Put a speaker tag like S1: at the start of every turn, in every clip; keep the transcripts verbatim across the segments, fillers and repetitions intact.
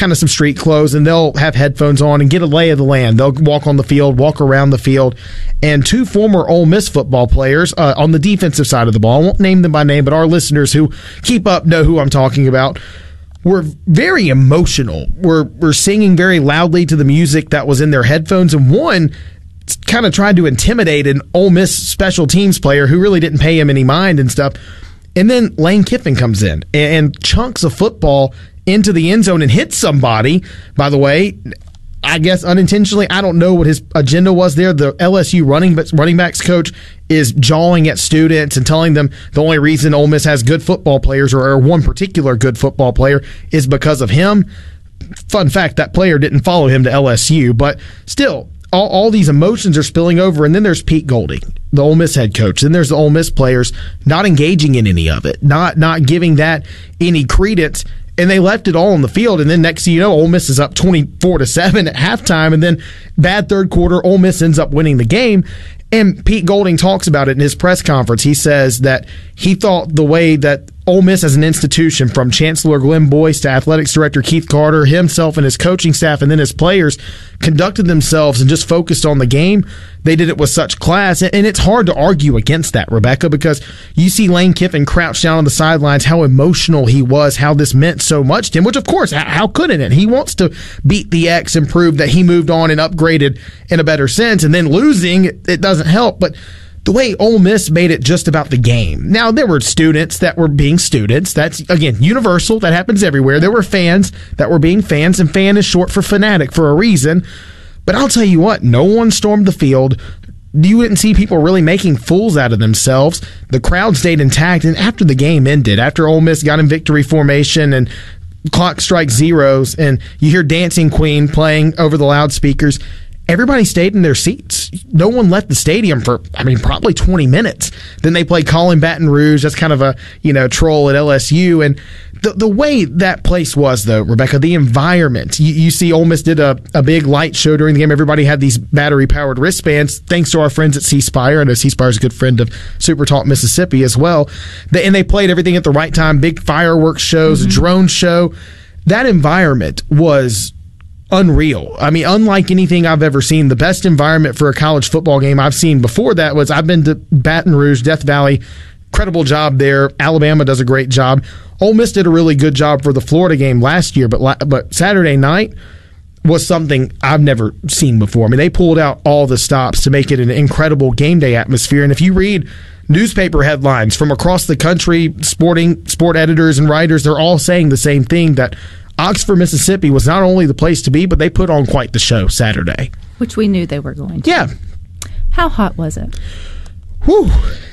S1: kind of some street clothes, and they'll have headphones on and get a lay of the land. They'll walk on the field, walk around the field, and two former Ole Miss football players uh, on the defensive side of the ball, I won't name them by name, but our listeners who keep up know who I'm talking about, were very emotional. Were were singing very loudly to the music that was in their headphones, and one kind of tried to intimidate an Ole Miss special teams player who really didn't pay him any mind and stuff. And then Lane Kiffin comes in and chunks a football into the end zone and hits somebody, by the way, I guess unintentionally. I don't know what his agenda was there. The L S U running running backs coach is jawing at students and telling them the only reason Ole Miss has good football players, or one particular good football player, is because of him. Fun fact, that player didn't follow him to L S U, but still, all, all these emotions are spilling over. And then there's Pete Golding, the Ole Miss head coach. Then there's the Ole Miss players not engaging in any of it, not not giving that any credence. And they left it all on the field, and then next thing you know, Ole Miss is up twenty-four to seven at halftime, and then bad third quarter, Ole Miss ends up winning the game. And Pete Golding talks about it in his press conference. He says that he thought the way that Ole Miss as an institution, from Chancellor Glenn Boyce to Athletics Director Keith Carter, himself and his coaching staff, and then his players, conducted themselves and just focused on the game. They did it with such class, and it's hard to argue against that, Rebecca, because you see Lane Kiffin crouched down on the sidelines, how emotional he was, how this meant so much to him, which, of course, how couldn't it? He wants to beat the X and prove that he moved on and upgraded in a better sense, and then losing, it doesn't help, but the way Ole Miss made it just about the game. Now, there were students that were being students. That's, again, universal. That happens everywhere. There were fans that were being fans, and fan is short for fanatic for a reason. But I'll tell you what, no one stormed the field. You didn't see people really making fools out of themselves. The crowd stayed intact, and after the game ended, after Ole Miss got in victory formation and clock strikes zeros, and you hear Dancing Queen playing over the loudspeakers, everybody stayed in their seats. No one left the stadium for, I mean, probably twenty minutes. Then they played Calling Baton Rouge. That's kind of a, you know, troll at L S U. And the the way that place was, though, Rebecca, the environment. You, you see Ole Miss did a, a big light show during the game. Everybody had these battery-powered wristbands, thanks to our friends at C Spire. I know C Spire is a good friend of Super Talk Mississippi as well. They, and they played everything at the right time. Big fireworks shows, mm-hmm. a drone show. That environment was unreal. I mean, unlike anything I've ever seen. The best environment for a college football game I've seen before that was, I've been to Baton Rouge, Death Valley. Incredible job there. Alabama does a great job. Ole Miss did a really good job for the Florida game last year, but but Saturday night was something I've never seen before. I mean, they pulled out all the stops to make it an incredible game day atmosphere. And if you read newspaper headlines from across the country, sporting sport editors and writers, they're all saying the same thing, that Oxford, Mississippi was not only the place to be, but they put on quite the show Saturday.
S2: Which we knew they were going to.
S1: Yeah.
S2: How hot was it?
S1: Whew.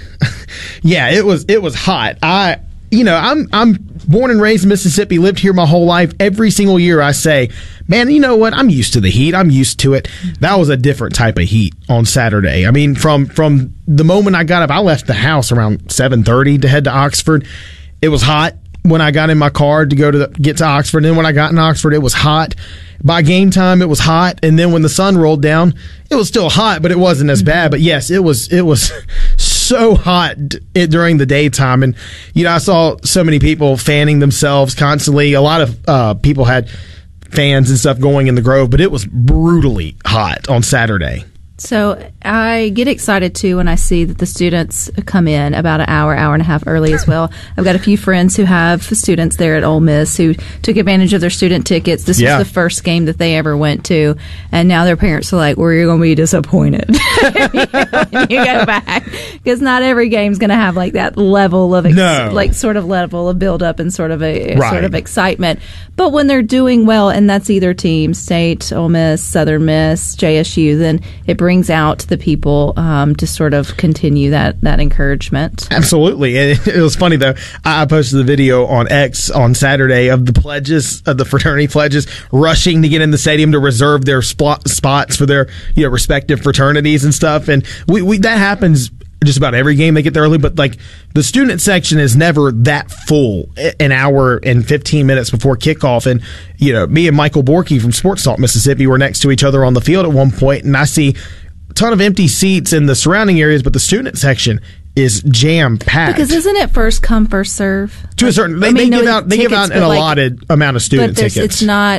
S1: Yeah, it was it was hot. I you know, I'm I'm born and raised in Mississippi, lived here my whole life. Every single year I say, man, you know what? I'm used to the heat. I'm used to it. That was a different type of heat on Saturday. I mean, from from the moment I got up, I left the house around seven thirty to head to Oxford. It was hot when I got in my car to go to the, get to Oxford. And then when I got in Oxford, it was hot. By game time, it was hot. And then when the sun rolled down, it was still hot, but it wasn't as bad. But yes, it was it was so hot it, during the daytime. And, you know, I saw so many people fanning themselves constantly. A lot of uh, people had fans and stuff going in the Grove, but it was brutally hot on Saturday.
S2: So I get excited, too, when I see that the students come in about an hour, hour and a half early as well. I've got a few friends who have students there at Ole Miss who took advantage of their student tickets. This yeah. was the first game that they ever went to, and now their parents are like, well, you're going to be disappointed when you go back, because not every game's going to have like that level of, ex-
S1: no.
S2: like sort of level of build-up and sort of a
S1: right.
S2: sort of excitement. But when they're doing well, and that's either team, State, Ole Miss, Southern Miss, J S U, then it brings brings out the people um, to sort of continue that, that encouragement.
S1: Absolutely. It, it was funny, though. I posted the video on X on Saturday of the pledges, of the fraternity pledges, rushing to get in the stadium to reserve their spot, spots for their you know respective fraternities and stuff. And we, we that happens just about every game. They get there early, but like the student section is never that full an hour and fifteen minutes before kickoff. And, you know, me and Michael Borky from Sports Talk Mississippi were next to each other on the field at one point, and I see a ton of empty seats in the surrounding areas, but the student section is jam packed.
S2: Because isn't it first come, first serve?
S1: To a certain, they, I mean, they no give out they tickets, give out an allotted like, amount of student
S2: but
S1: tickets.
S2: It's not